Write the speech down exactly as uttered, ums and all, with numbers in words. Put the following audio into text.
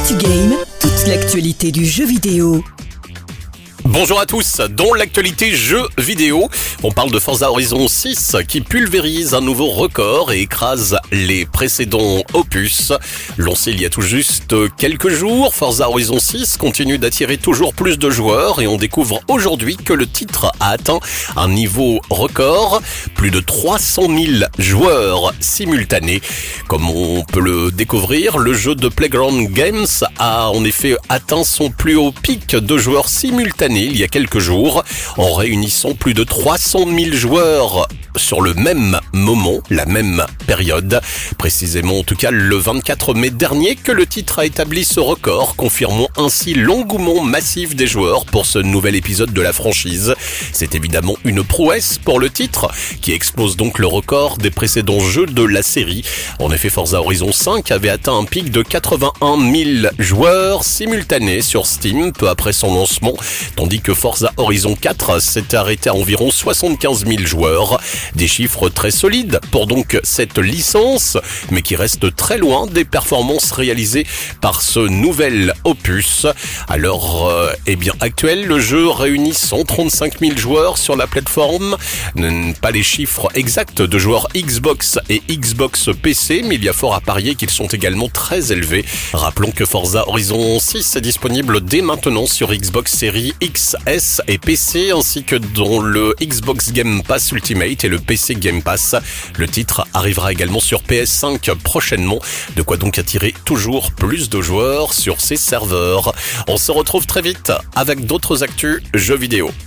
ActuGame, toute l'actualité du jeu vidéo. Bonjour à tous, dans l'actualité jeux vidéo, on parle de Forza Horizon six qui pulvérise un nouveau record et écrase les précédents opus. Lancé il y a tout juste quelques jours, Forza Horizon six continue d'attirer toujours plus de joueurs et on découvre aujourd'hui que le titre a atteint un niveau record, plus de trois cent mille joueurs simultanés. Comme on peut le découvrir, le jeu de Playground Games a en effet atteint son plus haut pic de joueurs simultanés il y a quelques jours, en réunissant plus de trois cent mille joueurs sur le même moment, la même période. Précisément en tout cas le vingt-quatre mai dernier que le titre a établi ce record, confirmant ainsi l'engouement massif des joueurs pour ce nouvel épisode de la franchise. C'est évidemment une prouesse pour le titre, qui explose donc le record des précédents jeux de la série. En effet, Forza Horizon cinq avait atteint un pic de quatre-vingt-un mille joueurs simultanés sur Steam peu après son lancement, tandis que Forza Horizon quatre s'est arrêté à environ soixante-quinze mille joueurs. Des chiffres très solides pour donc cette licence, mais qui restent très loin des performances réalisées par ce nouvel opus. À l'heure euh, eh bien actuelle, le jeu réunit cent trente-cinq mille joueurs sur la plateforme. Pas les chiffres exacts de joueurs Xbox et Xbox P C, mais il y a fort à parier qu'ils sont également très élevés. Rappelons que Forza Horizon six est disponible dès maintenant sur Xbox Series X, S et P C, ainsi que dans le Xbox Game Pass Ultimate et le P C Game Pass. Le titre arrivera également sur P S cinq prochainement, de quoi donc attirer toujours plus de joueurs sur ses serveurs. On se retrouve très vite avec d'autres actus jeux vidéo.